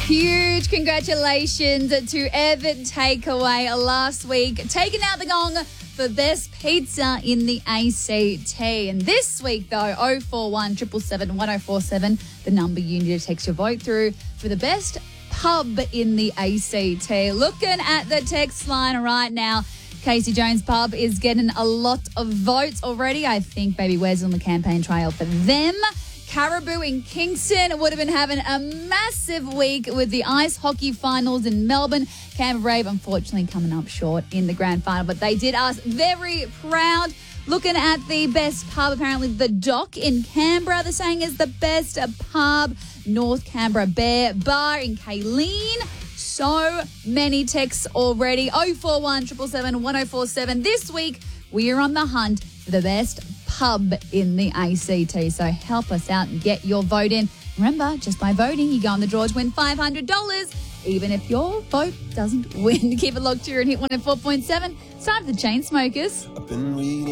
Huge congratulations to Evan Takeaway last week, taking out the gong for best pizza in the ACT. And this week, though, 041 777 1047, the number you need to text your vote through for the best pub in the ACT. Looking at the text line right now, Casey Jones Pub is getting a lot of votes already. I think Baby Wes on the campaign trail for them. Caribou in Kingston would have been having a massive week with the ice hockey finals in Melbourne. Canberra Brave, unfortunately, coming up short in the grand final, but they did us very proud. Looking at the best pub, apparently the Dock in Canberra, the saying is the best pub. North Canberra Bear Bar in Kayleen. So many texts already. 041 777 1047. This week, we are on the hunt for the best pub in the ACT. So help us out and get your vote in. Remember, just by voting, you go on the draw to win $500, even if your vote doesn't win. Keep it locked here and hit 104.7. It's time for the Chainsmokers.